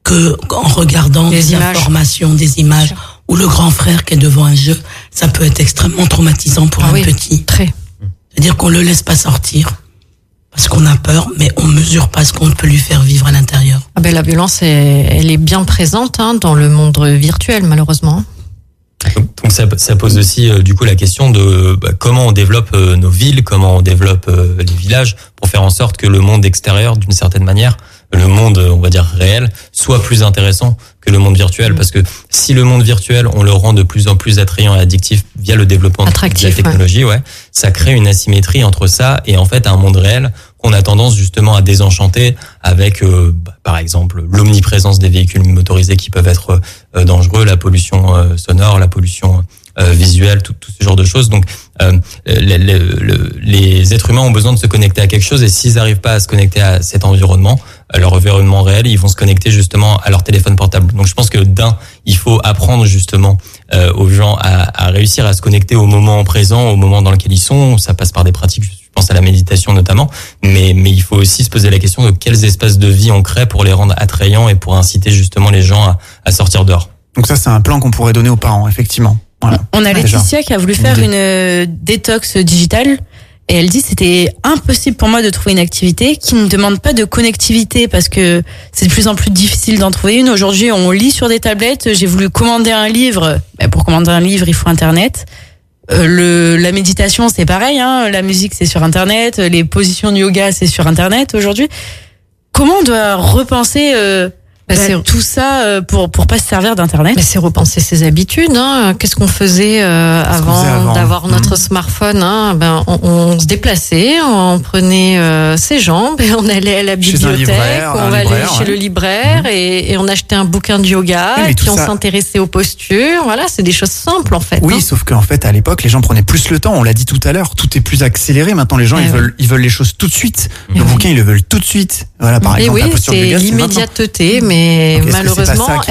que en regardant des informations, des images, ou le grand frère qui est devant un jeu, ça peut être extrêmement traumatisant pour un petit. Très. C'est-à-dire qu'on le laisse pas sortir parce qu'on a peur, mais on mesure pas ce qu'on peut lui faire vivre à l'intérieur. Ah ben la violence, elle est bien présente dans le monde virtuel, malheureusement. Donc ça pose aussi du coup la question de comment on développe nos villes, comment on développe les villages pour faire en sorte que le monde extérieur, d'une certaine manière, le monde, on va dire réel, soit plus intéressant que le monde virtuel. Parce que si le monde virtuel, on le rend de plus en plus attrayant et addictif via le développement de la technologie, ça crée une asymétrie entre ça et en fait un monde réel qu'on a tendance justement à désenchanter avec, par exemple, l'omniprésence des véhicules motorisés qui peuvent être dangereux, la pollution sonore, la pollution visuelle, tout ce genre de choses. Donc, les êtres humains ont besoin de se connecter à quelque chose et s'ils n'arrivent pas à se connecter à cet environnement, à leur environnement réel, ils vont se connecter justement à leur téléphone portable. Donc, je pense que il faut apprendre justement aux gens à réussir à se connecter au moment présent, au moment dans lequel ils sont. Ça passe par des pratiques, je pense à la méditation notamment, mais il faut aussi se poser la question de quels espaces de vie on crée pour les rendre attrayants et pour inciter justement les gens à sortir dehors. Donc ça, c'est un plan qu'on pourrait donner aux parents, effectivement. Voilà. On a Laetitia qui a voulu faire une détox digitale et elle dit c'était impossible pour moi de trouver une activité qui ne demande pas de connectivité parce que c'est de plus en plus difficile d'en trouver une. Aujourd'hui, on lit sur des tablettes. J'ai voulu commander un livre. Pour commander un livre, il faut Internet. La méditation, c'est pareil. La musique, c'est sur Internet. Les positions de yoga, c'est sur Internet aujourd'hui. Comment on doit repenser tout ça pour pas se servir d'Internet? Mais c'est repenser ses habitudes. Qu'est-ce qu'on faisait avant d'avoir notre smartphone? On se déplaçait, on prenait ses jambes et on allait à la bibliothèque, on allait chez le libraire et on achetait un bouquin de yoga, puis on s'intéressait aux postures. Voilà, c'est des choses simples en fait. Oui, sauf qu'en fait à l'époque les gens prenaient plus le temps. On l'a dit tout à l'heure, tout est plus accéléré. Maintenant les gens ils veulent les choses tout de suite. Le bouquin ils le veulent tout de suite. Voilà, par exemple. Et oui, c'est l'immédiateté, mais malheureusement,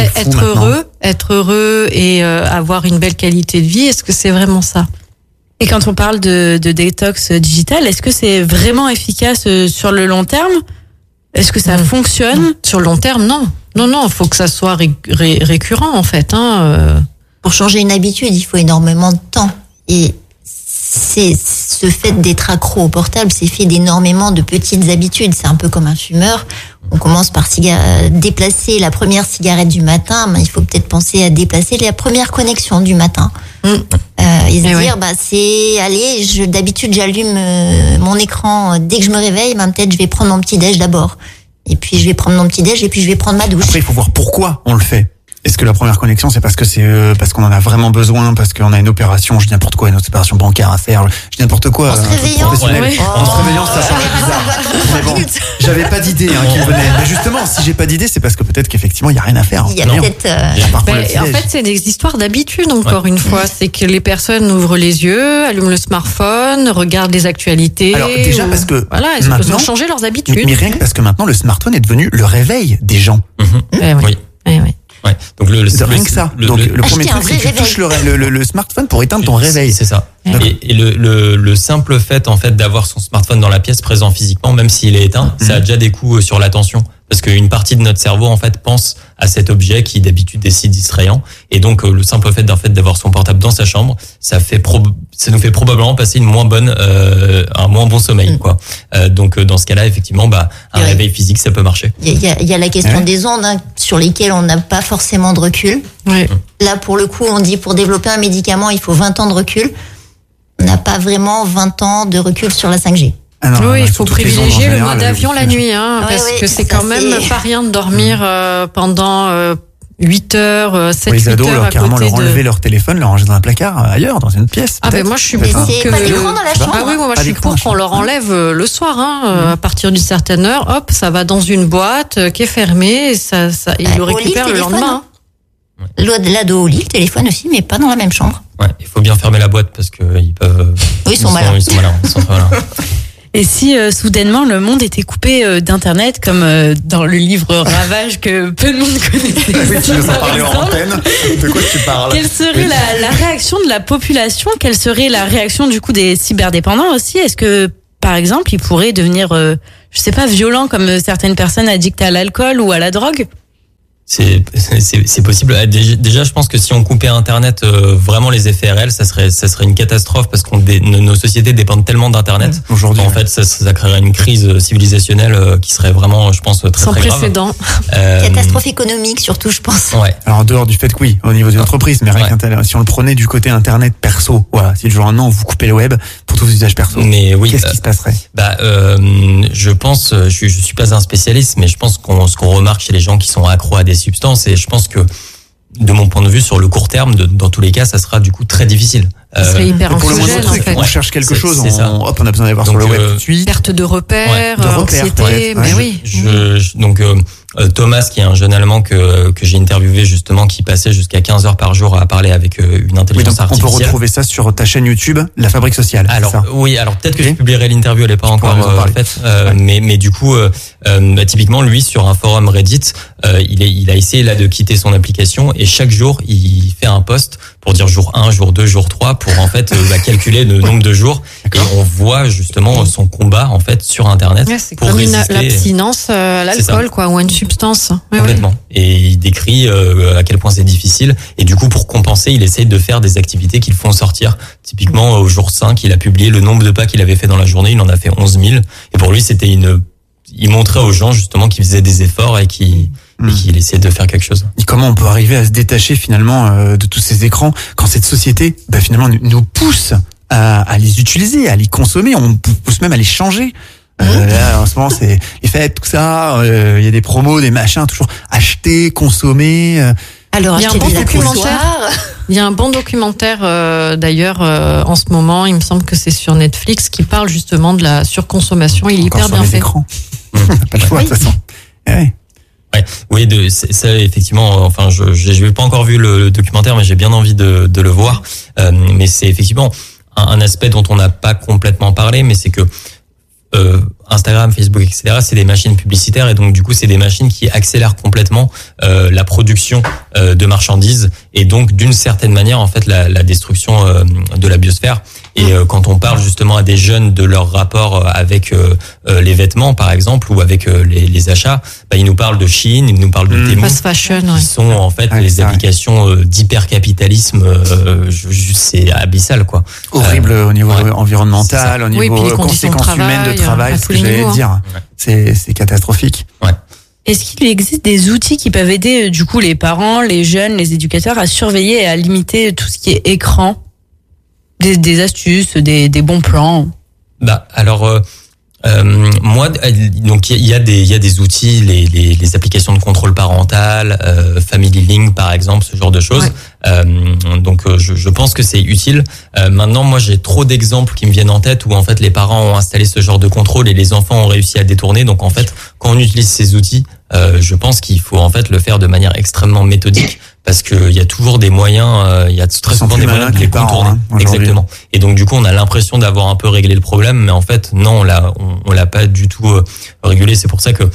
être heureux et avoir une belle qualité de vie, est-ce que c'est vraiment ça? Et quand on parle de détox digital, est-ce que c'est vraiment efficace sur le long terme? Est-ce que ça fonctionne? Sur le long terme, non. Non, il faut que ça soit récurrent en fait. Pour changer une habitude, il faut énormément de temps. Et c'est ce fait d'être accro au portable, c'est fait d'énormément de petites habitudes. C'est un peu comme un fumeur. On commence par déplacer la première cigarette du matin, mais il faut peut-être penser à déplacer la première connexion du matin. Et se dire, d'habitude j'allume mon écran dès que je me réveille, peut-être je vais prendre mon petit déj d'abord. Et puis je vais prendre mon petit déj et puis je vais prendre ma douche. Après, il faut voir pourquoi on le fait. Est-ce que la première connexion, c'est parce qu'on en a vraiment besoin, parce qu'on a une opération, je dis n'importe quoi, une opération bancaire à faire, je dis n'importe quoi. En se réveillant. En se réveillant, ça paraît bizarre. Mais bon, j'avais pas d'idée qui venait. Mais justement, si j'ai pas d'idée, c'est parce que peut-être qu'effectivement, il y a rien à faire. Il y a peut-être. En fait, c'est des histoires d'habitude, encore une fois. C'est que les personnes ouvrent les yeux, allument le smartphone, regardent les actualités. Alors, déjà, parce que. Voilà, ils ont changé leurs habitudes. Mais rien que parce que maintenant, le smartphone est devenu le réveil des gens. Oui. Ouais. Donc rien que ça. Le premier truc, c'est que tu touches le smartphone pour éteindre ton réveil. C'est ça. Et le simple fait en fait d'avoir son smartphone dans la pièce présent physiquement, même s'il est éteint, ça a déjà des coups sur l'attention. Parce qu'une partie de notre cerveau en fait pense à cet objet qui d'habitude est si distrayant, et donc le simple fait d'avoir son portable dans sa chambre, ça nous fait probablement passer un moins bon sommeil, quoi. Donc dans ce cas-là, effectivement, un réveil physique, ça peut marcher. Il y a la question des ondes sur lesquelles on n'a pas forcément de recul. Là, pour le coup, on dit pour développer un médicament, il faut 20 ans de recul. On n'a pas vraiment 20 ans de recul sur la 5G. Il faut privilégier le mode avion la nuit, parce que c'est quand même pas rien de dormir pendant 8 heures, 7-8 les ados, heures à carrément côté leur enlever leur téléphone, leur ranger dans un placard ailleurs, dans une pièce. Moi je suis pour que pas d'écran dans la chambre. Moi je suis pour qu'on leur enlève le soir, à partir d'une certaine heure, hop, ça va dans une boîte qui est fermée, et ils le récupèrent le lendemain. L'ado au lit, le téléphone aussi, mais pas dans la même chambre. Il faut bien fermer la boîte parce que ils peuvent. Oui, ils sont malins. Ils sont très malins. Et si soudainement le monde était coupé d'Internet, comme dans le livre Ravage que peu de monde connaissait. Oui, tu nous en parlais en antenne. De quoi tu parles? Quelle serait la réaction de la population? Quelle serait la réaction du coup des cyberdépendants aussi? Est-ce que, par exemple, ils pourraient devenir, violents comme certaines personnes addictes à l'alcool ou à la drogue? C'est possible. Déjà, je pense que si on coupait Internet, vraiment les effets réels, ça serait une catastrophe parce nos sociétés dépendent tellement d'Internet. Aujourd'hui, en fait, ça créerait une crise civilisationnelle qui serait vraiment, je pense, très sans très précédent. grave. Catastrophe économique, surtout, je pense. Ouais. Alors en dehors du fait que oui, au niveau des entreprises, mais rien si on le prenait du côté Internet perso, voilà, si le jour un an vous coupez le web pour tous vos usages perso, mais oui, qu'est-ce qui se passerait? Je pense, je suis pas un spécialiste, mais je pense ce qu'on remarque chez les gens qui sont accros à des substances, et je pense que de mon point de vue, sur le court terme, dans tous les cas, ça sera du coup très difficile. Ça serait hyper pour le moindre truc, en fait. on cherche quelque chose, hop, on a besoin d'aller voir sur le web tout de suite. Perte de repères, anxiété, ouais. mais oui. Donc Thomas, qui est un jeune Allemand que j'ai interviewé justement, qui passait jusqu'à 15 heures par jour à parler avec une intelligence artificielle. On peut retrouver ça sur ta chaîne YouTube, La Fabrique Sociale. Alors peut-être que je publierai l'interview, elle est pas encore faite, mais du coup, typiquement lui sur un forum Reddit, il a essayé là de quitter son application, et chaque jour il fait un post pour dire jour 1, jour 2, jour 3, pour en fait calculer le nombre de jours. Et on voit justement son combat en fait sur Internet pour comme résister. L'abstinence à l'alcool, quoi, ou à une substance. Complètement. Et il décrit à quel point c'est difficile. Et du coup, pour compenser, il essaye de faire des activités qui le font sortir. Typiquement, au jour 5, il a publié le nombre de pas qu'il avait fait dans la journée. Il en a fait 11 000. Et pour lui, c'était il montrait aux gens justement qu'il faisait des efforts et qu'il essayait de faire quelque chose. Et comment on peut arriver à se détacher finalement de tous ces écrans quand cette société finalement nous pousse à les utiliser, à les consommer, on pousse même à les changer. Là, en ce moment, c'est les fêtes, tout ça. Il y a des promos, des machins, toujours acheter, consommer. Alors, il y a un bon documentaire d'ailleurs en ce moment. Il me semble que c'est sur Netflix qui parle justement de la surconsommation. Il est hyper bien fait. Pas le choix de toute façon. Oui, ça effectivement. Enfin, je n'ai pas encore vu le documentaire, mais j'ai bien envie de le voir. Mais c'est effectivement un aspect dont on n'a pas complètement parlé, mais c'est que Instagram, Facebook, etc., c'est des machines publicitaires, et donc du coup c'est des machines qui accélèrent complètement la production de marchandises, et donc d'une certaine manière en fait la destruction de la biosphère. Et quand on parle justement à des jeunes de leur rapport avec les vêtements par exemple, ou avec les achats, ils nous parlent de Shein, ils nous parlent de Temu, fast fashion, qui sont en fait les applications d'hypercapitalisme. C'est abyssal, quoi. Horrible au niveau environnemental, au niveau conséquences humaines de travail, ce que j'allais dire. C'est catastrophique. Ouais. Est-ce qu'il existe des outils qui peuvent aider du coup les parents, les jeunes, les éducateurs à surveiller et à limiter tout ce qui est écran, des astuces, des bons plans? Alors moi, donc il y a des outils, les applications de contrôle parental, Family Link par exemple, ce genre de choses. Donc je pense que c'est utile. Maintenant, moi j'ai trop d'exemples qui me viennent en tête où en fait les parents ont installé ce genre de contrôle et les enfants ont réussi à détourner. Donc en fait, quand on utilise ces outils, je pense qu'il faut en fait le faire de manière extrêmement méthodique, parce que il y a toujours des moyens, il y a très souvent des moyens de les contourner. Exactement. Et donc du coup, on a l'impression d'avoir un peu réglé le problème, mais en fait non, on l'a pas du tout régulé. C'est pour ça que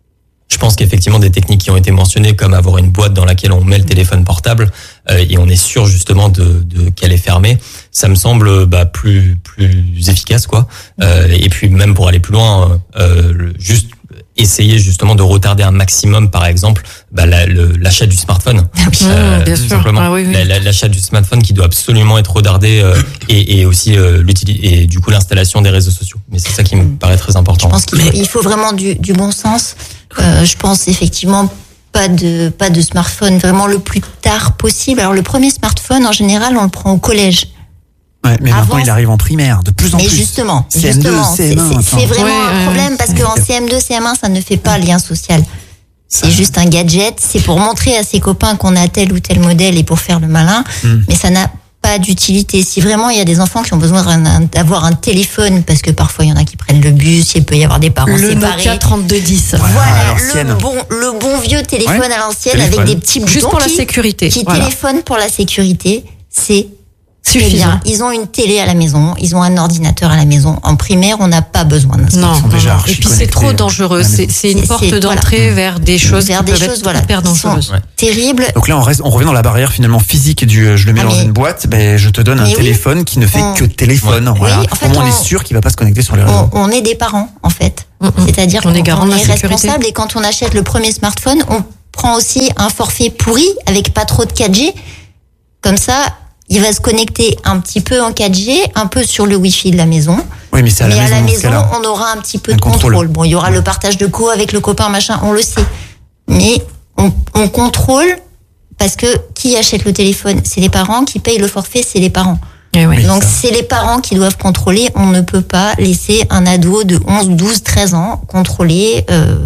je pense qu'effectivement des techniques qui ont été mentionnées, comme avoir une boîte dans laquelle on met le téléphone portable et on est sûr justement de qu'elle est fermée, ça me semble plus efficace, quoi. Et puis même pour aller plus loin, juste essayer justement de retarder un maximum, par exemple, l'achat du smartphone. Bien sûr. Simplement. L'achat du smartphone qui doit absolument être retardé, et aussi et du coup l'installation des réseaux sociaux. Mais c'est ça qui me paraît très important. Je pense qu'il faut vraiment du bon sens. Je pense effectivement pas de smartphone vraiment le plus tard possible. Alors le premier smartphone en général on le prend au collège. Ouais, mais maintenant il arrive en primaire, de plus en plus. Mais justement, CM2, CM1, c'est vraiment un problème parce qu'en CM2, CM1, ça ne fait pas lien social. C'est juste un gadget, c'est pour montrer à ses copains qu'on a tel ou tel modèle et pour faire le malin, mais ça n'a pas d'utilité. Si vraiment il y a des enfants qui ont besoin d'avoir un téléphone, parce que parfois il y en a qui prennent le bus, il peut y avoir des parents séparés. Le Nokia 3210. Voilà, le bon vieux téléphone à l'ancienne avec des petits boutons. Juste pour la sécurité. Qui téléphone pour la sécurité, c'est suffisant. Ils ont une télé à la maison, ils ont un ordinateur à la maison. En primaire, on n'a pas besoin d'un smartphone. Non. Et puis c'est trop dangereux. C'est une porte d'entrée vers des choses qui peuvent être hyper dangereuses. Terribles. Donc là, on revient dans la barrière finalement physique du je le mets dans une boîte, je te donne un téléphone qui ne fait que téléphone. Voilà. Oui, en fait, on est sûr qu'il va pas se connecter sur les réseaux. On est des parents, en fait. C'est-à-dire qu'on est responsable, et quand on achète le premier smartphone, on prend aussi un forfait pourri avec pas trop de 4G. Comme ça, il va se connecter un petit peu en 4G, un peu sur le Wi-Fi de la maison. Oui, mais à la maison, on aura un petit peu de contrôle. Bon, il y aura le partage de co avec le copain, machin, on le sait. Mais on contrôle parce que qui achète le téléphone? C'est les parents. Qui payent le forfait? C'est les parents. Oui, donc c'est les parents qui doivent contrôler. On ne peut pas laisser un ado de 11, 12, 13 ans contrôler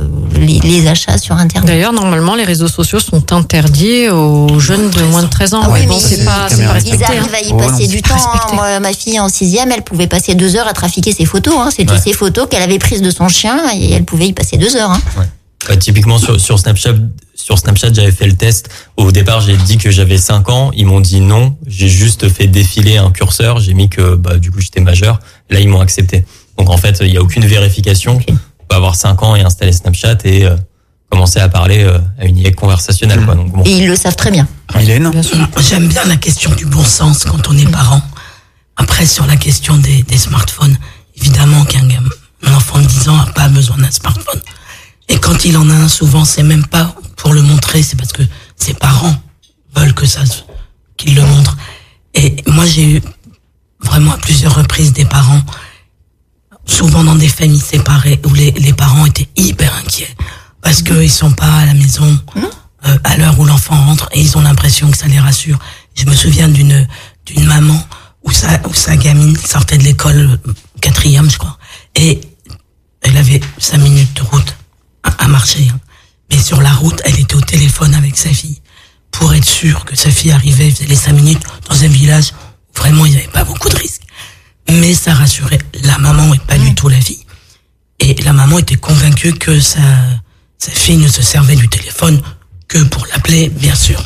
les achats sur Internet. D'ailleurs, normalement, les réseaux sociaux sont interdits aux jeunes de moins de 13 ans. Ah oui, bon, c'est pas respecté. Ils arrivent à y passer du temps. Moi, ma fille en 6e, elle pouvait passer 2 heures à trafiquer ses photos. C'était ses photos qu'elle avait prises de son chien et elle pouvait y passer 2 heures. Typiquement sur Snapchat, j'avais fait le test. Au départ, j'ai dit que j'avais 5 ans. Ils m'ont dit non. J'ai juste fait défiler un curseur. J'ai mis que du coup j'étais majeur. Là, ils m'ont accepté. Donc en fait, il y a aucune vérification. Okay. On peut avoir 5 ans et installer Snapchat et commencer à parler à une IA conversationnelle. Quoi. Donc, bon. Et ils le savent très bien. Mylène, j'aime bien la question du bon sens quand on est parent. Après, sur la question des smartphones, évidemment qu'un enfant de 10 ans n'a pas besoin d'un smartphone. Et quand il en a un, souvent, c'est même pas pour le montrer, c'est parce que ses parents veulent qu'il le montre. Et moi, j'ai eu vraiment à plusieurs reprises des parents, souvent dans des familles séparées, où les parents étaient hyper inquiets parce qu'ils sont pas à la maison à l'heure où l'enfant rentre et ils ont l'impression que ça les rassure. Je me souviens d'une maman où sa gamine sortait de l'école 4e, je crois, et elle avait 5 minutes de route à marcher. Mais sur la route, elle était au téléphone avec sa fille pour être sûre que sa fille arrivait, faisait les 5 minutes dans un village où vraiment il n'y avait pas beaucoup de risques. Mais ça rassurait la maman et pas du tout la fille. Et la maman était convaincue que sa fille ne se servait du téléphone que pour l'appeler, bien sûr.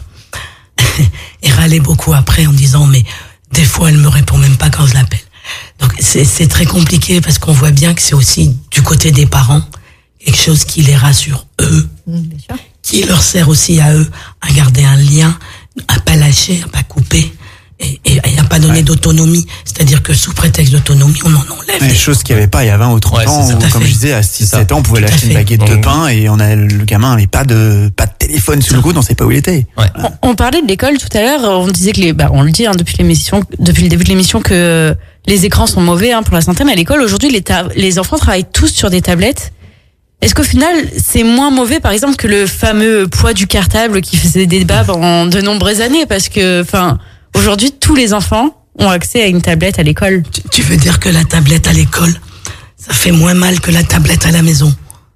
Et râlait beaucoup après en disant mais des fois elle me répond même pas quand je l'appelle. Donc c'est très compliqué parce qu'on voit bien que c'est aussi du côté des parents quelque chose qui les rassure eux, qui leur sert aussi à eux à garder un lien, à pas lâcher, à pas couper et à pas donner d'autonomie. C'est-à-dire que sous prétexte d'autonomie, on en enlève. Des choses qu'il n'y avait pas il y a 20 ou 30 ans, où, comme je disais, à 6-7 ans, on pouvait lâcher une baguette de pain et le gamin n'avait pas de téléphone sous le coude, on ne sait pas où il était. Ouais. On parlait de l'école tout à l'heure, on disait que on le dit depuis le début de l'émission que les écrans sont mauvais pour la santé, mais à l'école aujourd'hui les enfants travaillent tous sur des tablettes. Est-ce qu'au final, c'est moins mauvais, par exemple, que le fameux poids du cartable qui faisait débat pendant de nombreuses années? Parce que, aujourd'hui, tous les enfants ont accès à une tablette à l'école. Tu veux dire que la tablette à l'école, ça fait moins mal que la tablette à la maison?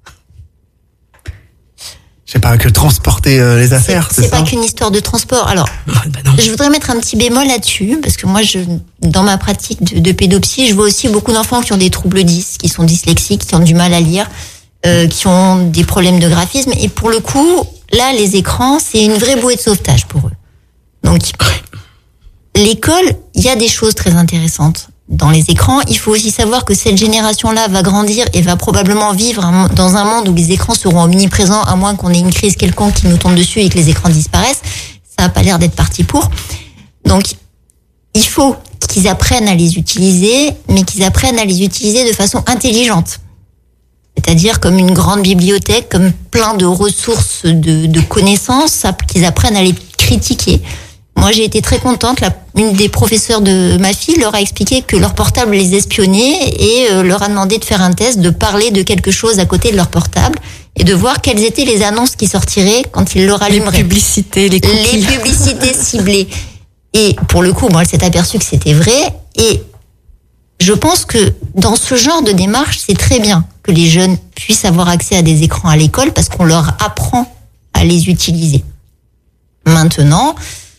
Je sais pas, que transporter les affaires, c'est pas qu'une histoire de transport. Alors, je voudrais mettre un petit bémol là-dessus, parce que moi, dans ma pratique de pédopsie, je vois aussi beaucoup d'enfants qui ont des troubles 10, qui sont dyslexiques, qui ont du mal à lire. Qui ont des problèmes de graphisme et pour le coup là les écrans c'est une vraie bouée de sauvetage pour eux. Donc l'école, il y a des choses très intéressantes dans les écrans. Il faut aussi savoir que cette génération-là va grandir et va probablement vivre dans un monde où les écrans seront omniprésents à moins qu'on ait une crise quelconque qui nous tombe dessus et que les écrans disparaissent. Ça n'a pas l'air d'être parti pour. Donc il faut qu'ils apprennent à les utiliser, mais qu'ils apprennent à les utiliser de façon intelligente. C'est-à-dire comme une grande bibliothèque, comme plein de ressources de connaissances, qu'ils apprennent à les critiquer. Moi, j'ai été très contente. Une des professeurs de ma fille leur a expliqué que leur portable les espionnait et leur a demandé de faire un test, de parler de quelque chose à côté de leur portable et de voir quelles étaient les annonces qui sortiraient quand ils le rallumeraient. Les publicités, les cookies. Les publicités ciblées. Et pour le coup, elle s'est aperçue que c'était vrai. Et je pense que dans ce genre de démarche, c'est très bien que les jeunes puissent avoir accès à des écrans à l'école parce qu'on leur apprend à les utiliser. Maintenant,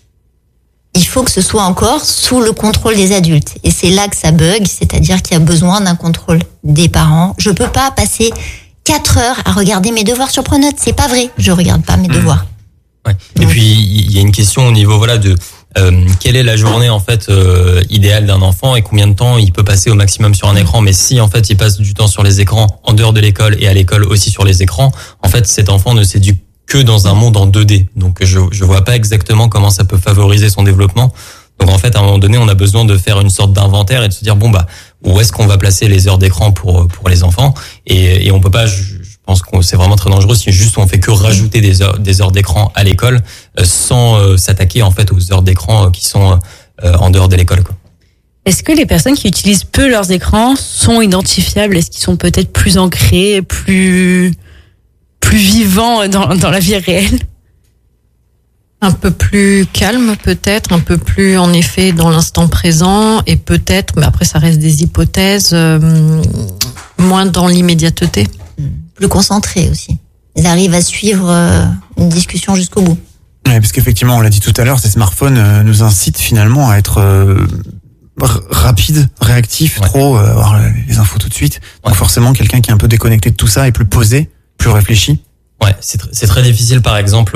il faut que ce soit encore sous le contrôle des adultes. Et c'est là que ça bug, c'est-à-dire qu'il y a besoin d'un contrôle des parents. Je peux pas passer 4 heures à regarder mes devoirs sur Pronote, c'est pas vrai. Je regarde pas mes devoirs. Ouais. Et puis il y a une question au niveau de quelle est la journée en fait idéale d'un enfant et combien de temps il peut passer au maximum sur un écran. Mais si en fait il passe du temps sur les écrans en dehors de l'école et à l'école aussi sur les écrans, en fait cet enfant ne s'éduque que dans un monde en 2D. Donc je vois pas exactement comment ça peut favoriser son développement. Donc en fait à un moment donné on a besoin de faire une sorte d'inventaire et de se dire où est-ce qu'on va placer les heures d'écran pour les enfants et on peut pas, je pense que c'est vraiment très dangereux si juste on fait que rajouter des heures d'écran à l'école sans s'attaquer en fait aux heures d'écran qui sont en dehors de l'école, quoi. Est-ce que les personnes qui utilisent peu leurs écrans sont identifiables? Est-ce qu'ils sont peut-être plus ancrés, plus vivants dans la vie réelle? Un peu plus calme peut-être, un peu plus en effet dans l'instant présent et peut-être, mais après ça reste des hypothèses, moins dans l'immédiateté. Plus concentrés aussi. Ils arrivent à suivre une discussion jusqu'au bout. Ouais, parce qu'effectivement, on l'a dit tout à l'heure, ces smartphones nous incitent finalement à être rapide, réactif, trop avoir les infos tout de suite. Donc forcément, quelqu'un qui est un peu déconnecté de tout ça est plus posé, plus réfléchi. Ouais, c'est très difficile, par exemple,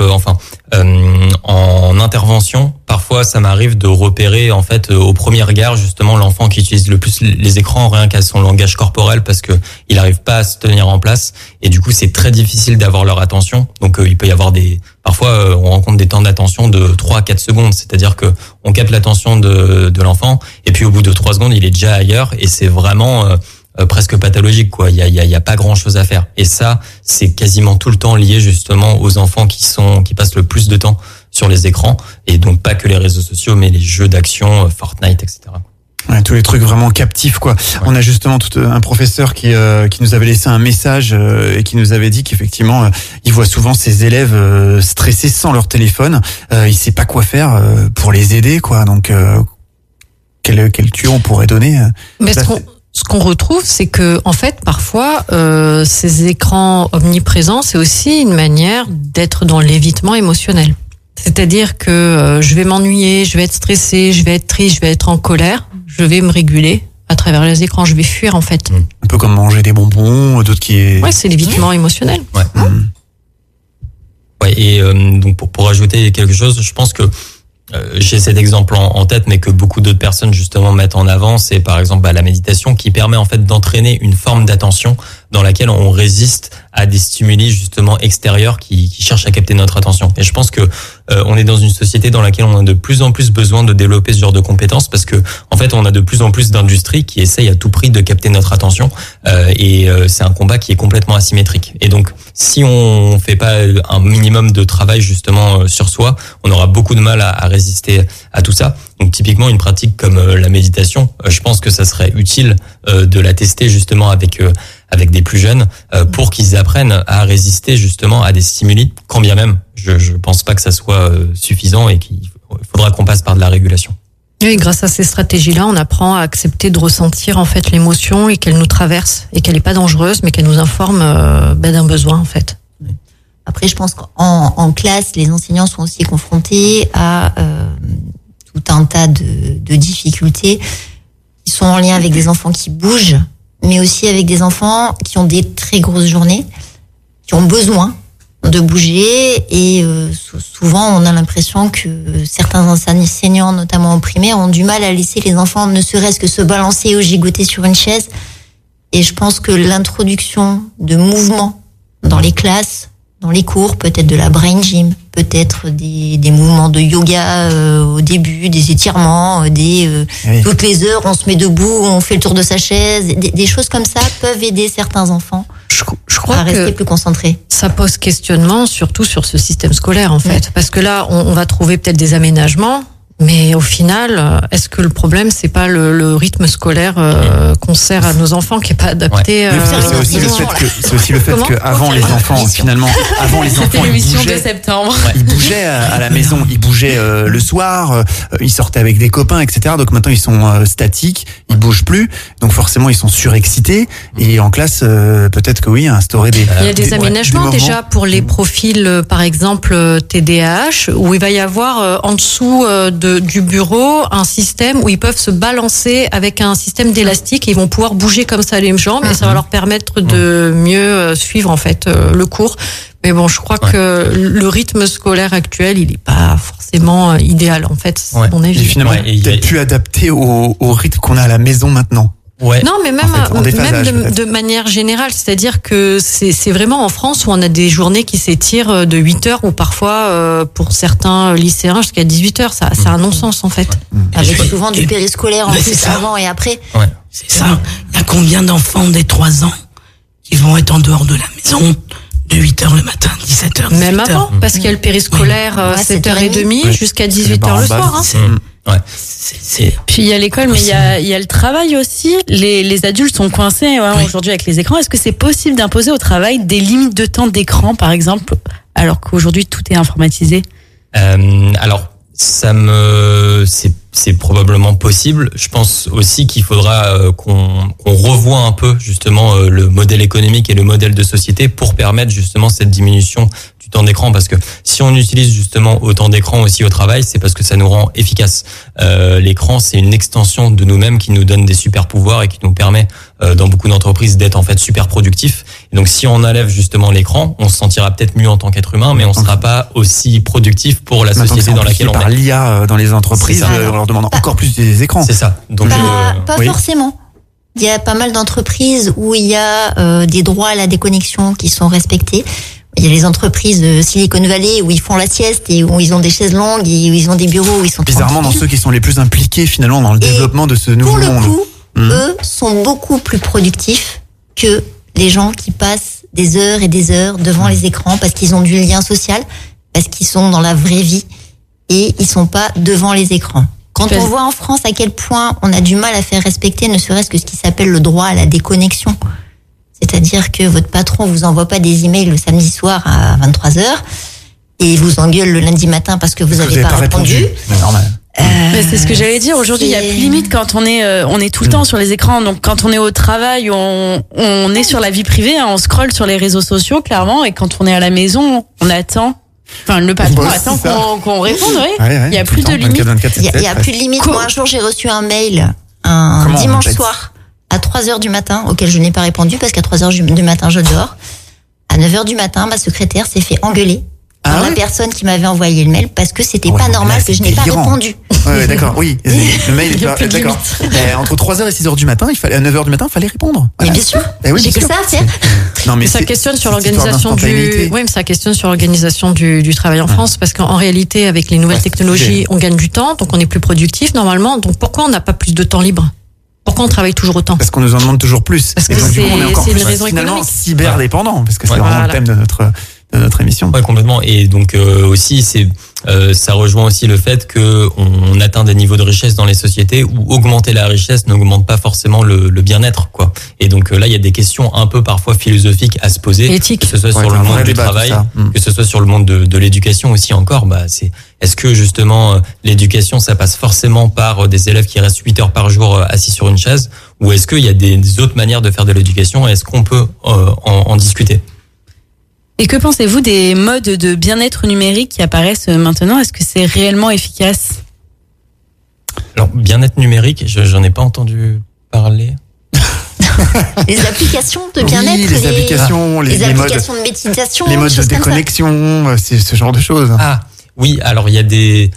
en intervention, parfois ça m'arrive de repérer en fait au premier regard justement l'enfant qui utilise le plus les écrans rien qu'à son langage corporel parce que il n'arrive pas à se tenir en place et du coup c'est très difficile d'avoir leur attention. Donc il peut y avoir parfois on rencontre des temps d'attention de 3 à 4 secondes, c'est-à-dire que on capte l'attention de l'enfant et puis au bout de 3 secondes, il est déjà ailleurs et c'est vraiment presque pathologique, quoi. Il y a pas grand chose à faire. Et ça, c'est quasiment tout le temps lié justement aux enfants qui passent le plus de temps sur les écrans. Et donc pas que les réseaux sociaux, mais les jeux d'action, Fortnite, etc. Ouais, tous les trucs vraiment captifs, quoi. Ouais. On a justement un professeur qui nous avait laissé un message et qui nous avait dit qu'effectivement, il voit souvent ses élèves stressés sans leur téléphone. Il sait pas quoi faire pour les aider, quoi. Donc, quel tuyau on pourrait donner? Mais ce qu'on retrouve, c'est que en fait, parfois, ces écrans omniprésents, c'est aussi une manière d'être dans l'évitement émotionnel. C'est-à-dire que je vais m'ennuyer, je vais être stressée, je vais être triste, je vais être en colère, je vais me réguler à travers les écrans, je vais fuir en fait. Un peu comme manger des bonbons, d'autres qui... Ouais, c'est l'évitement émotionnel. Ouais. Ouais, et donc pour ajouter quelque chose, je pense que j'ai cet exemple en tête, mais que beaucoup d'autres personnes justement mettent en avant, c'est par exemple la méditation qui permet en fait d'entraîner une forme d'attention dans laquelle on résiste à des stimuli justement extérieurs qui cherchent à capter notre attention. Et je pense que on est dans une société dans laquelle on a de plus en plus besoin de développer ce genre de compétences parce que en fait on a de plus en plus d'industries qui essayent à tout prix de capter notre attention et c'est un combat qui est complètement asymétrique. Et donc si on fait pas un minimum de travail justement sur soi, on aura beaucoup de mal à résister à tout ça. Donc typiquement une pratique comme la méditation, je pense que ça serait utile de la tester justement avec des plus jeunes pour qu'ils apprennent à résister justement à des stimuli, quand bien même je pense pas que ça soit suffisant et qu'il faudra qu'on passe par de la régulation. Oui, grâce à ces stratégies-là, on apprend à accepter de ressentir en fait l'émotion et qu'elle nous traverse et qu'elle n'est pas dangereuse, mais qu'elle nous informe d'un besoin en fait. Après, je pense qu'en classe, les enseignants sont aussi confrontés à tout un tas de difficultés qui sont en lien avec des enfants qui bougent, mais aussi avec des enfants qui ont des très grosses journées, qui ont besoin de bouger et souvent on a l'impression que certains enseignants, notamment en primaire, ont du mal à laisser les enfants ne serait-ce que se balancer ou gigoter sur une chaise. Et je pense que l'introduction de mouvements dans les classes, dans les cours, peut-être de la brain gym, peut-être des mouvements de yoga au début, des étirements, toutes les heures on se met debout, on fait le tour de sa chaise, des choses comme ça peuvent aider certains enfants je crois à rester plus concentrés. Ça pose questionnement surtout sur ce système scolaire en fait, parce que là on va trouver peut-être des aménagements. Mais au final, est-ce que le problème, c'est pas le rythme scolaire qu'on sert à nos enfants qui est pas adapté c'est aussi le fait que avant les enfants, finalement, c'était l'émission de septembre. Ils bougeaient à la maison, ils bougeaient le soir, ils sortaient avec des copains, etc. Donc maintenant ils sont statiques, ils bougent plus, donc forcément ils sont surexcités. Et en classe, peut-être que oui, instaurer des. Il y a des aménagements déjà pour les profils, par exemple TDAH, où il va y avoir en dessous du bureau un système où ils peuvent se balancer avec un système d'élastique et ils vont pouvoir bouger comme ça les jambes et ça va leur permettre de mieux suivre en fait le cours. Mais bon, je crois que le rythme scolaire actuel, il est pas forcément idéal en fait, c'est mon avis. Et finalement, peut-être plus adapté au rythme qu'on a à la maison maintenant. Ouais. Non, mais même, de manière générale, c'est-à-dire que c'est vraiment en France où on a des journées qui s'étirent de 8 heures ou parfois, pour certains lycéens, jusqu'à 18 heures. Ça, c'est un non-sens, en fait. Avec souvent du périscolaire en plus avant et après. Ouais. C'est ça. Il y a combien d'enfants dès 3 ans qui vont être en dehors de la maison de 8h le matin, 17h, 18h. Même avant, parce qu'il y a le périscolaire 7h30 jusqu'à 18h le soir. Puis il y a l'école, mais il y a le travail aussi. Les adultes sont coincés aujourd'hui avec les écrans. Est-ce que c'est possible d'imposer au travail des limites de temps d'écran, par exemple, alors qu'aujourd'hui tout est informatisé? Alors, c'est probablement possible. Je pense aussi qu'il faudra qu'on revoie un peu justement le modèle économique et le modèle de société pour permettre justement cette diminution du temps d'écran, parce que si on utilise justement autant d'écran aussi au travail, c'est parce que ça nous rend efficace. L'écran, c'est une extension de nous-mêmes qui nous donne des super pouvoirs et qui nous permet dans beaucoup d'entreprises d'être en fait super productifs. Et donc si on enlève justement l'écran, on se sentira peut-être mieux en tant qu'être humain, mais on sera pas aussi productif pour la société dans laquelle on est. Par l'IA dans les entreprises, on leur demande encore plus des écrans. C'est ça. Donc pas forcément. Il y a pas mal d'entreprises où il y a des droits à la déconnexion qui sont respectés. Il y a les entreprises de Silicon Valley où ils font la sieste et où ils ont des chaises longues et où ils ont des bureaux où ils sont bizarrement tranquilles. Dans ceux qui sont les plus impliqués finalement dans le développement de ce nouveau monde. Pour le coup, eux sont beaucoup plus productifs que les gens qui passent des heures et des heures devant les écrans parce qu'ils ont du lien social, parce qu'ils sont dans la vraie vie et ils sont pas devant les écrans. Quand on voit en France à quel point on a du mal à faire respecter ne serait-ce que ce qui s'appelle le droit à la déconnexion, c'est-à-dire que votre patron vous envoie pas des emails le samedi soir à 23h et vous engueule le lundi matin parce que vous avez pas répondu. C'est normal. C'est ce que j'allais dire. Aujourd'hui, il y a plus limite quand on est tout le temps sur les écrans. Donc, quand on est au travail, on est sur la vie privée, on scrolle sur les réseaux sociaux, clairement. Et quand on est à la maison, on attend. Enfin, le patron attend qu'on réponde, oui. Il y a plus de limite. Il y a plus de limite. Moi, un jour, j'ai reçu un mail un dimanche soir à 3h du matin, auquel je n'ai pas répondu parce qu'à 3h du matin, je dors. À 9h du matin, ma secrétaire s'est fait engueuler par la personne qui m'avait envoyé le mail parce que c'était pas normal que je n'ai pas répondu. Ouais, d'accord, oui. Le mail, d'accord. Entre 3h et 6h du matin, à 9h du matin, il fallait répondre. Voilà. Mais bien sûr. J'ai que ça à faire. Non, mais ça questionne sur l'organisation ça questionne sur l'organisation du travail en France, parce qu'en réalité, avec les nouvelles technologies, on gagne du temps, donc on est plus productif normalement. Donc pourquoi on n'a pas plus de temps libre? Pourquoi on travaille toujours autant? Parce qu'on nous en demande toujours plus. Parce que on est encore une raison finalement économique. Cyberdépendant, parce que c'est vraiment le thème de notre émission. Ouais, complètement. Et donc aussi, ça rejoint aussi le fait que on atteint des niveaux de richesse dans les sociétés où augmenter la richesse n'augmente pas forcément le bien-être, quoi. Et donc là, il y a des questions un peu parfois philosophiques à se poser, éthique. Que ce soit sur le monde du travail, que ce soit sur le monde de l'éducation aussi encore. Est-ce que justement l'éducation, ça passe forcément par des élèves qui restent 8 heures par jour assis sur une chaise, ou est-ce qu'il y a des autres manières de faire de l'éducation? Est-ce qu'on peut en discuter? Et que pensez-vous des modes de bien-être numérique qui apparaissent maintenant? Est-ce que c'est réellement efficace? Alors, bien-être numérique, j'en ai pas entendu parler. Les applications de bien-être, les applications de méditation, les modes de déconnexion, c'est ce genre de choses. Ah, oui, alors il y a des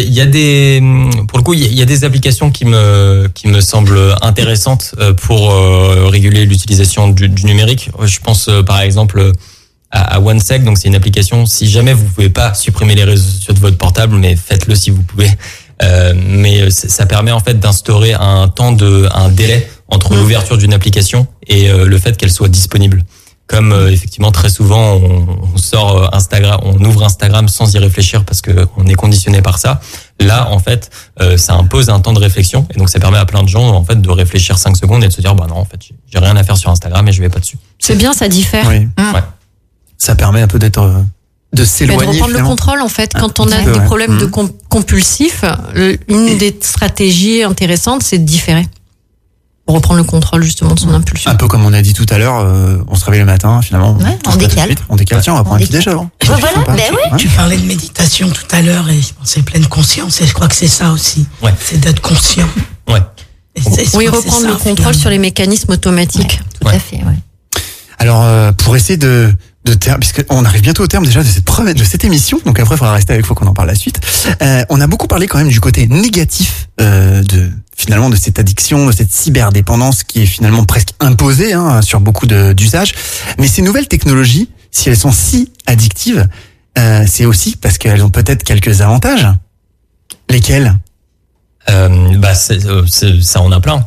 pour le coup, il y a des applications qui me semblent intéressantes pour réguler l'utilisation du numérique. Je pense par exemple à OneSec, donc c'est une application. Si jamais vous pouvez pas supprimer les réseaux sociaux de votre portable, mais faites-le si vous pouvez. Mais ça permet en fait d'instaurer un délai entre l'ouverture d'une application et le fait qu'elle soit disponible. Comme effectivement très souvent on sort Instagram, on ouvre Instagram sans y réfléchir parce que on est conditionné par ça. Là en fait, ça impose un temps de réflexion et donc ça permet à plein de gens en fait de réfléchir 5 secondes et de se dire non en fait j'ai rien à faire sur Instagram et je vais pas dessus. C'est bien, ça diffère. Oui. Ouais. Ça permet un peu de s'éloigner. De reprendre le contrôle en fait quand on a des problèmes de compulsifs. Une des stratégies intéressantes, c'est de différer. Pour reprendre le contrôle justement de son impulsion. Un peu comme on a dit tout à l'heure, on se réveille le matin finalement. On décale. On décale, tiens, on va prendre un petit déjeuner avant. Tu parlais de méditation tout à l'heure et je pensais pleine conscience et je crois que c'est ça aussi. Ouais. C'est d'être conscient. Ouais. Reprendre le contrôle sur les mécanismes automatiques. Tout à fait, ouais. Alors, pour essayer puisqu'on arrive bientôt au terme déjà de cette émission, donc après il faudra rester avec vous qu'on en parle la suite. On a beaucoup parlé quand même du côté négatif finalement de cette addiction, de cette cyberdépendance qui est finalement presque imposée sur beaucoup d'usages. Mais ces nouvelles technologies, si elles sont si addictives, c'est aussi parce qu'elles ont peut-être quelques avantages. Lesquels? Ça en a plein.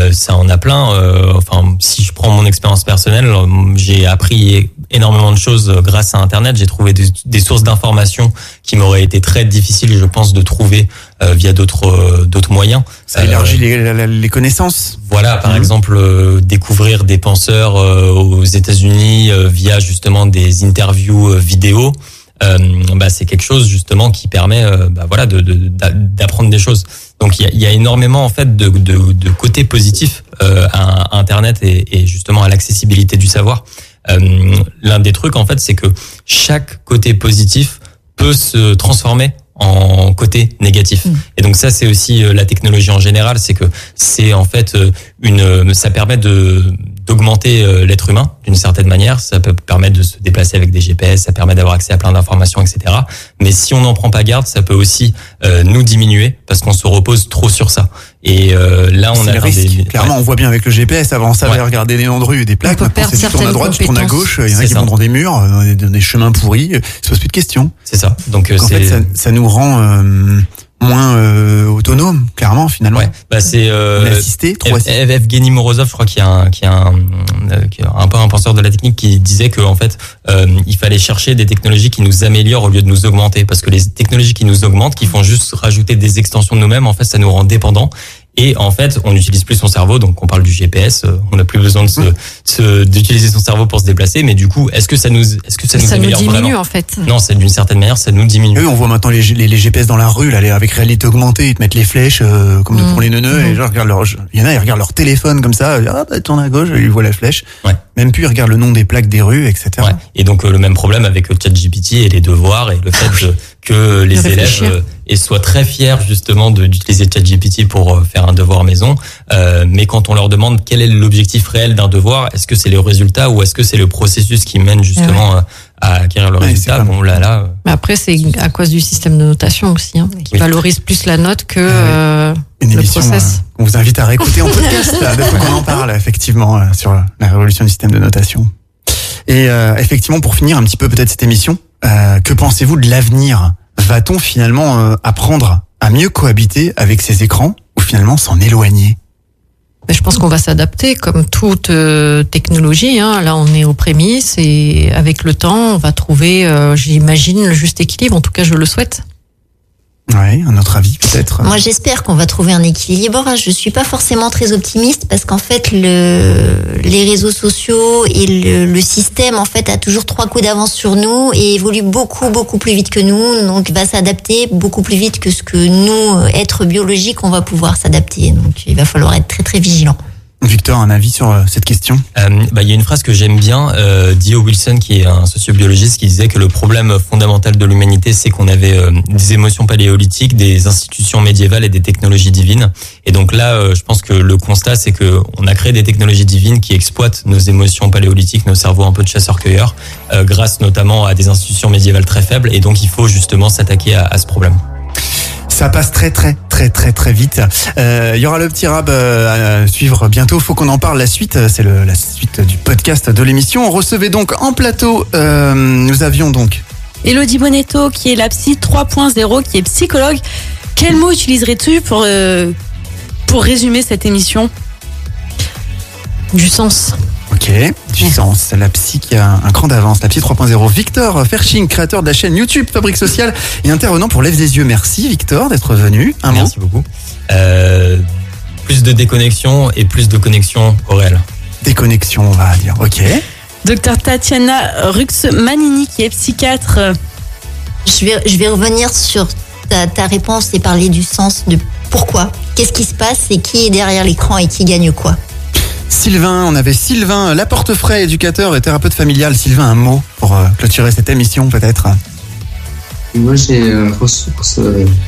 Enfin, si je prends mon expérience personnelle, j'ai appris énormément de choses grâce à Internet. J'ai trouvé des sources d'informations qui m'auraient été très difficiles, je pense, de trouver via d'autres moyens. Ça élargit les connaissances. Voilà, par exemple, découvrir des penseurs aux États-Unis via justement des interviews vidéo. C'est quelque chose justement qui permet d'apprendre des choses. Donc il y a énormément en fait de côtés positifs à Internet et justement à l'accessibilité du savoir. L'un des trucs en fait, c'est que chaque côté positif peut se transformer en côté négatif. Et donc ça, c'est aussi la technologie en général, c'est que c'est en fait ça permet d'augmenter l'être humain d'une certaine manière. Ça peut permettre de se déplacer avec des GPS, ça permet d'avoir accès à plein d'informations, etc. Mais si on n'en prend pas garde, ça peut aussi nous diminuer parce qu'on se repose trop sur ça. Et là, on a le risque. Clairement, on voit bien avec le GPS. Avant, on savait regarder des noms de rue et des plaques. Maintenant, c'est tu tournes à droite, tu tournes à gauche. Il y en a qui vont dans des murs, dans des chemins pourris. Il se pose plus de questions. C'est ça. Donc, en fait, ça nous rend moins autonome, clairement, finalement. Ouais, c'est assisté, trop assisté. Evgeny Morozov, je crois qui est un peu un penseur de la technique, qui disait que en fait, il fallait chercher des technologies qui nous améliorent au lieu de nous augmenter, parce que les technologies qui nous augmentent, qui font juste rajouter des extensions de nous-mêmes, en fait, ça nous rend dépendants. Et en fait, on n'utilise plus son cerveau, donc on parle du GPS, on n'a plus besoin d'utiliser son cerveau pour se déplacer, mais du coup, est-ce que ça nous améliore diminue vraiment? En fait. Non, c'est d'une certaine manière, ça nous diminue. Oui, on voit maintenant les GPS dans la rue, là, avec réalité augmentée, ils te mettent les flèches, comme pour les neuneux, et genre, il y en a, ils regardent leur téléphone comme ça, tourne à gauche, ils voient la flèche. Ouais. Même plus, ils regardent le nom des plaques des rues, etc. Ouais. Et donc, le même problème avec ChatGPT et les devoirs et le fait que les élèves soient très fiers justement d'utiliser ChatGPT pour faire un devoir maison, mais quand on leur demande quel est l'objectif réel d'un devoir, est-ce que c'est le résultat ou est-ce que c'est le processus qui mène justement à acquérir le résultat? Bon, là. Mais après, c'est à cause du système de notation aussi, qui valorise plus la note que une le émission, process. On vous invite à réécouter en podcast, depuis qu'on en parle, effectivement, sur la révolution du système de notation. Et effectivement, pour finir un petit peu peut-être cette émission, que pensez-vous de l'avenir? Va-t-on finalement apprendre à mieux cohabiter avec ces écrans ou finalement s'en éloigner? Je pense qu'on va s'adapter comme toute technologie. Là, on est aux prémices et avec le temps, on va trouver, j'imagine, le juste équilibre. En tout cas, je le souhaite. Ouais, un autre avis peut-être. Moi, j'espère qu'on va trouver un équilibre. Je suis pas forcément très optimiste parce qu'en fait, les réseaux sociaux et le système, en fait, a toujours 3 coups d'avance sur nous et évolue beaucoup, beaucoup plus vite que nous. Donc, va s'adapter beaucoup plus vite que ce que nous, êtres biologiques, on va pouvoir s'adapter. Donc, il va falloir être très, très vigilant. Victor, un avis sur cette question? Il y a une phrase que j'aime bien, Dio Wilson, qui est un sociobiologiste, qui disait que le problème fondamental de l'humanité, c'est qu'on avait des émotions paléolithiques, des institutions médiévales et des technologies divines. Et donc là, je pense que le constat, c'est que on a créé des technologies divines qui exploitent nos émotions paléolithiques, nos cerveaux un peu de chasseurs-cueilleurs, grâce notamment à des institutions médiévales très faibles. Et donc, il faut justement s'attaquer à ce problème. Ça passe très vite. Il y aura le petit rap à suivre bientôt. Faut qu'on en parle. La suite, c'est la suite du podcast de l'émission. On recevait donc en plateau, nous avions donc Elodie Bonetto, qui est la psy 3.0, qui est psychologue. Quel mot utiliserais-tu pour résumer cette émission? Du sens. Ok, du sens. La psy qui a un cran d'avance, la psy 3.0. Victor Ferching, créateur de la chaîne YouTube Fabrique Sociale et intervenant pour Lève des yeux. Merci Victor d'être venu. Merci beaucoup. Plus de déconnexion et plus de connexion au réel. Déconnexion, on va dire. Ok. Docteur Tatiana Rux-Manini, qui est psychiatre. Je vais revenir sur ta réponse et parler du sens de pourquoi. Qu'est-ce qui se passe et qui est derrière l'écran et qui gagne quoi? Sylvain, on avait Sylvain Laportefray, éducateur et thérapeute familial. Sylvain, un mot pour clôturer cette émission peut-être? Moi j'ai ressources.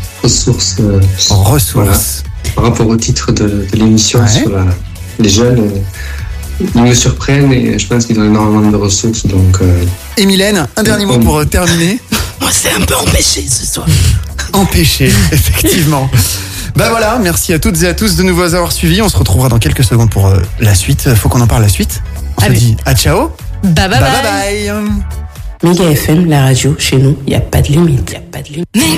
Voilà. Par rapport au titre de l'émission sur les jeunes, ils me surprennent et je pense qu'ils ont énormément de ressources. Donc, Et Mylène, un dernier mot pour terminer. Moi c'est un peu empêché ce soir. Empêché, effectivement. Voilà, merci à toutes et à tous de nous avoir suivis. On se retrouvera dans quelques secondes pour la suite. Faut qu'on en parle la suite. On se dit à ciao. Bye. Méga FM, la radio, chez nous, il n'y a pas de limite.